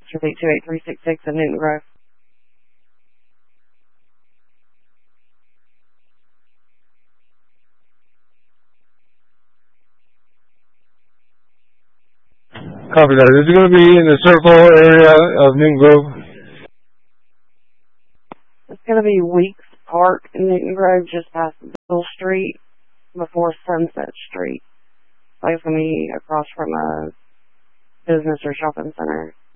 Repeat 28366 in Newton Grove. Copy that. Is it going to be in the circle area of Newton Grove? It's going to be Weeks Park in Newton Grove, just past Bill Street, before Sunset Street. Like it's going to be across from a business or shopping center.